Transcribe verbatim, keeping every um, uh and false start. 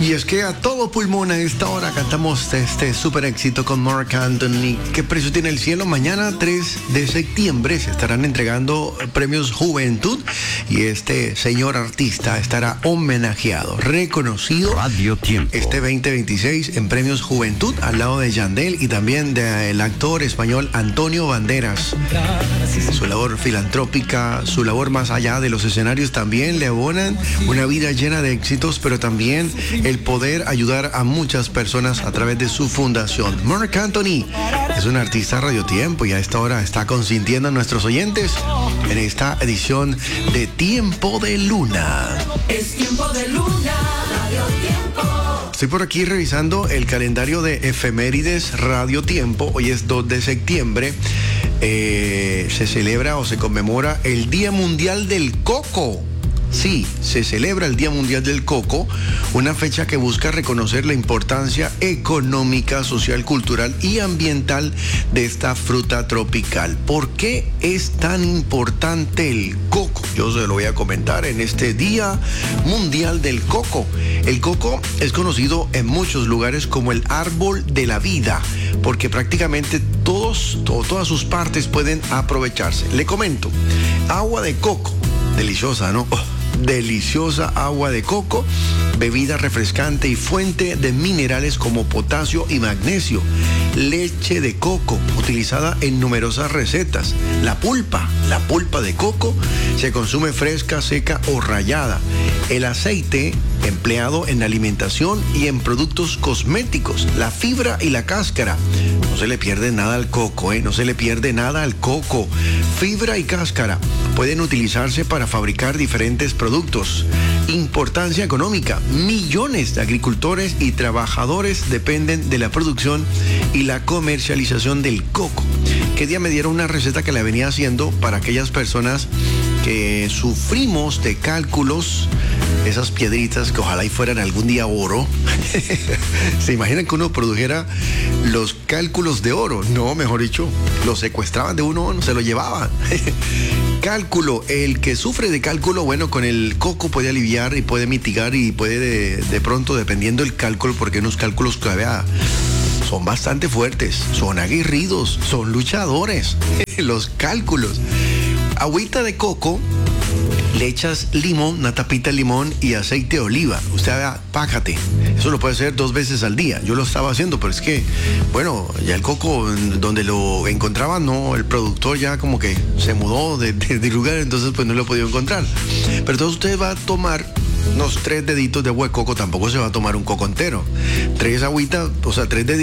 Y es que a todo pulmón a esta hora cantamos este súper éxito con Marc Anthony. ¿Qué precio tiene el cielo? Mañana tres de septiembre se estarán entregando premios Juventud y este señor artista estará homenajeado, reconocido Radio Tiempo este veinte veintiséis en premios Juventud al lado de Yandel y también del actor español Antonio Banderas. Su labor filantrópica, su labor más allá de los escenarios también le abonan una vida llena de éxitos, pero también el poder ayudar a muchas personas a través de su fundación. Marc Anthony es un artista Radio Tiempo y a esta hora está consintiendo a nuestros oyentes en esta edición de Tiempo de Luna. Es Tiempo de Luna, Radio Tiempo. Estoy por aquí revisando el calendario de efemérides Radio Tiempo. Hoy es dos de septiembre. Eh, se celebra o se conmemora el Día Mundial del Coco. Sí, se celebra el Día Mundial del Coco, una fecha que busca reconocer la importancia económica, social, cultural y ambiental de esta fruta tropical. ¿Por qué es tan importante el coco? Yo se lo voy a comentar en este Día Mundial del Coco. El coco es conocido en muchos lugares como el árbol de la vida, porque prácticamente todos, todo, todas sus partes pueden aprovecharse. Le comento, agua de coco, deliciosa, ¿no? Oh. Deliciosa agua de coco, bebida refrescante y fuente de minerales como potasio y magnesio. Leche de coco, utilizada en numerosas recetas. La pulpa, la pulpa de coco se consume fresca, seca o rallada. El aceite, empleado en alimentación y en productos cosméticos. La fibra y la cáscara. No se le pierde nada al coco, ¿eh? No se le pierde nada al coco. Fibra y cáscara pueden utilizarse para fabricar diferentes productos. Importancia económica. Millones de agricultores y trabajadores dependen de la producción y la comercialización del coco. ¿Qué día me dieron una receta que la venía haciendo para aquellas personas que sufrimos de cálculos? Esas piedritas que ojalá y fueran algún día oro. ¿Se imaginan que uno produjera los cálculos de oro? No, mejor dicho, los secuestraban de uno, se lo llevaban. Cálculo, el que sufre de cálculo, bueno, con el coco puede aliviar y puede mitigar y puede de, de pronto, dependiendo del cálculo, porque unos cálculos todavía son bastante fuertes, son aguerridos, son luchadores. Los cálculos. Agüita de coco. Le echas limón, una tapita de limón y aceite de oliva. Usted haga, pájate. Eso lo puede hacer dos veces al día. Yo lo estaba haciendo, pero es que, bueno, ya el coco, donde lo encontraba, no, el productor ya como que se mudó de, de, de lugar, entonces pues no lo he podido encontrar. Pero entonces usted va a tomar unos tres deditos de agua de coco, tampoco se va a tomar un coco entero. Tres agüitas, o sea, tres deditos.